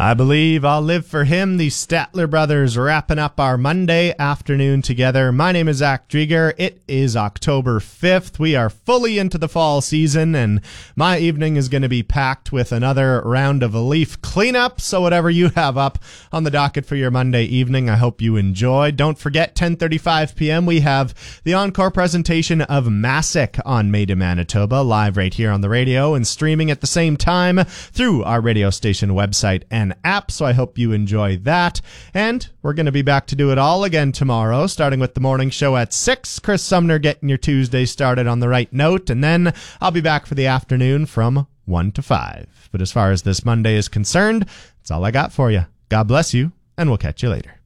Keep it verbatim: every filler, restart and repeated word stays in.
I Believe I'll Live for Him. The Statler Brothers wrapping up our Monday afternoon together. My name is Zach Drieger. It is October fifth. We are fully into the fall season, and my evening is going to be packed with another round of leaf cleanup. So whatever you have up on the docket for your Monday evening, I hope you enjoy. Don't forget, ten thirty-five p.m., we have the encore presentation of Massic on Made in Manitoba, live right here on the radio and streaming at the same time through our radio station website and app, so I hope you enjoy that. And we're going to be back to do it all again tomorrow, starting with the morning show at six. Chris Sumner getting your Tuesday started on the right note, and then I'll be back for the afternoon from one to five. But as far as this Monday is concerned, that's all I got for you. God bless you, and we'll catch you later.